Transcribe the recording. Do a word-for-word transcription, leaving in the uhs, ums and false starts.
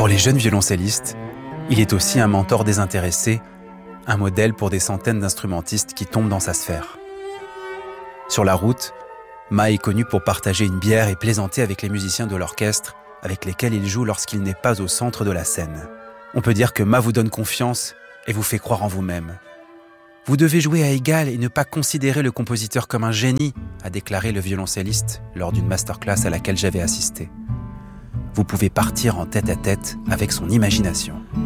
Pour les jeunes violoncellistes, il est aussi un mentor désintéressé, un modèle pour des centaines d'instrumentistes qui tombent dans sa sphère. Sur la route, Ma est connu pour partager une bière et plaisanter avec les musiciens de l'orchestre avec lesquels il joue lorsqu'il n'est pas au centre de la scène. On peut dire que Ma vous donne confiance et vous fait croire en vous-même. Vous devez jouer à égal et ne pas considérer le compositeur comme un génie, a déclaré le violoncelliste lors d'une masterclass à laquelle j'avais assisté. Vous pouvez partir en tête-à-tête avec son imagination.